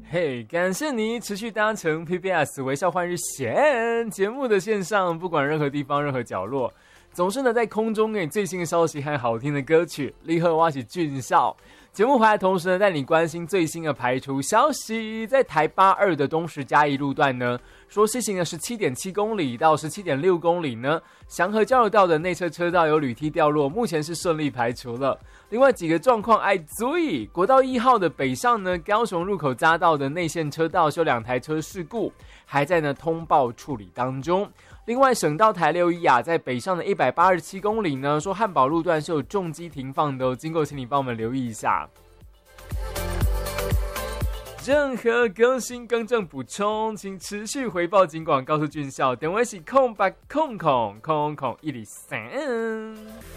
嘿，感谢你持续搭乘 PBS 微笑换日线节目的线上，不管任何地方、任何角落，总是呢在空中给你最新的消息和好听的歌曲。立刻挖起俊孝节目回来，同时呢带你关心最新的排除消息。在台8-2的东石嘉义路段呢，说施行了 17.7 公里到 17.6 公里呢，祥和交流道的内侧车道有铝梯掉落，目前是顺利排除了。另外几个状况爱注意，国道1号的北上呢，高雄入口匝道的内线车道有2台车事故，还在呢通报处理当中。另外省道台6-1在北上的187公里呢，说汉堡路段是有重机停放的经过请你帮我们留意一下。任何更新更正补充，请持续回报警广告诉俊孝，电话是0800000103。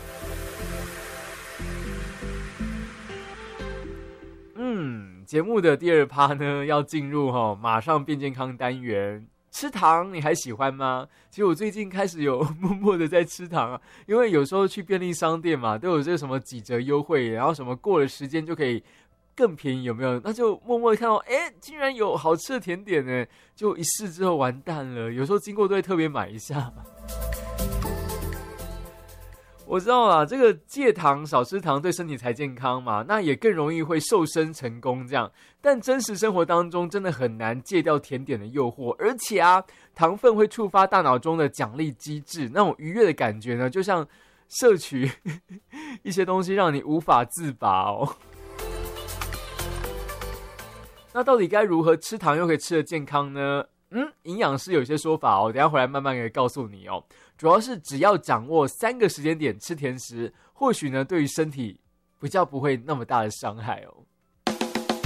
节目的第2趴呢，要进入马上变健康单元。吃糖你还喜欢吗？其实我最近开始有默默的在吃糖啊，因为有时候去便利商店嘛，都有这个什么几折优惠，然后什么过了时间就可以更便宜，有没有？那就默默的看到，竟然有好吃的甜点呢，就一试之后完蛋了。有时候经过都会特别买一下。我知道啦，这个戒糖少吃糖对身体才健康嘛，那也更容易会瘦身成功这样。但真实生活当中真的很难戒掉甜点的诱惑，而且糖分会触发大脑中的奖励机制，那种愉悦的感觉呢，就像摄取一些东西让你无法自拔哦。那到底该如何吃糖又可以吃得健康呢？营养师有些说法哦，等一下回来慢慢给告诉你哦。主要是只要掌握3个时间点吃甜食，或许呢对于身体比较不会那么大的伤害哦。